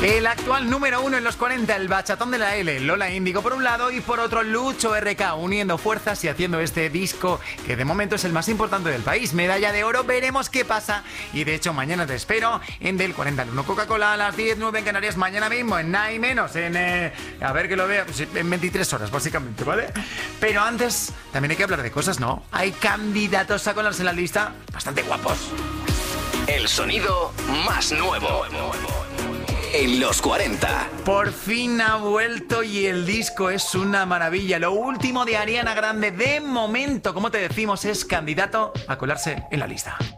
El actual número 1 en los 40, el bachatón de la L, Lola Índigo por un lado y por otro Lucho RK, uniendo fuerzas y haciendo este disco que de momento es el más importante del país. Medalla de oro, veremos qué pasa. Y de hecho mañana te espero en Del 40 al 1 Coca-Cola a las 10:09 en Canarias, mañana mismo en nada y menos, a ver que lo vea, pues en 23 horas básicamente, ¿vale? Pero antes también hay que hablar de cosas, ¿no? Hay candidatos a colarse en la lista bastante guapos. El sonido más nuevo en los 40. Por fin ha vuelto y el disco es una maravilla. Lo último de Ariana Grande, de momento, como te decimos, es candidato a colarse en la lista.